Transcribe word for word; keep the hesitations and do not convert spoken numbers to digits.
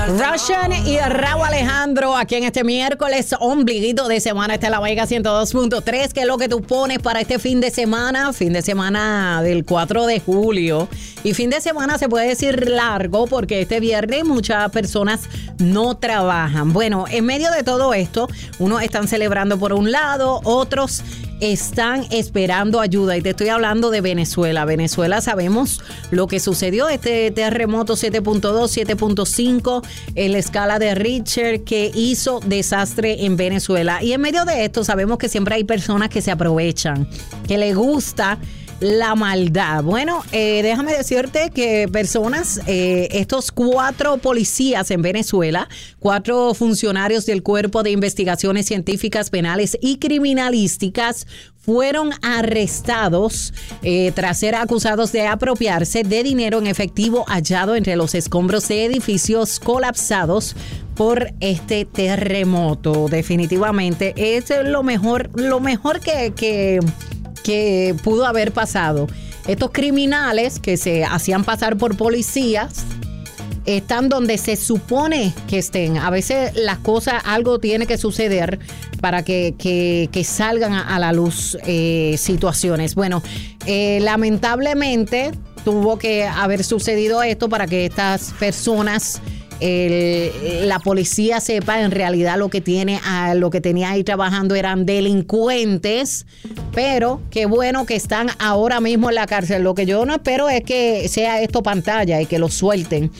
Russian y Rauw Alejandro aquí en este miércoles, ombliguito de semana. Esta es la Mega ciento dos punto tres. ¿Qué es lo que tú pones para este fin de semana? Fin de semana del cuatro de julio. Y fin de semana se puede decir largo porque este viernes muchas personas no trabajan. Bueno, en medio de todo esto, unos están celebrando por un lado, otros están esperando ayuda. Y te estoy hablando de Venezuela. Venezuela, sabemos lo que sucedió, este terremoto siete punto dos, siete punto cinco en la escala de Richter que hizo desastre en Venezuela. Y en medio de esto sabemos que siempre hay personas que se aprovechan, que les gusta la maldad. Bueno, eh, déjame decirte que personas, eh, estos cuatro policías en Venezuela, cuatro funcionarios del Cuerpo de Investigaciones Científicas, Penales y Criminalísticas, fueron arrestados eh, tras ser acusados de apropiarse de dinero en efectivo hallado entre los escombros de edificios colapsados por este terremoto. Definitivamente es lo mejor, lo mejor que... que que pudo haber pasado. Estos criminales que se hacían pasar por policías están donde se supone que estén. A veces las cosas, algo tiene que suceder para que, que, que salgan a, a la luz eh, situaciones. Bueno, eh, lamentablemente tuvo que haber sucedido esto para que estas personas... El, la policía sepa en realidad lo que tiene a, lo que tenía ahí trabajando eran delincuentes, pero qué bueno que están ahora mismo en la cárcel. Lo que yo no espero es que sea esto pantalla y que los suelten.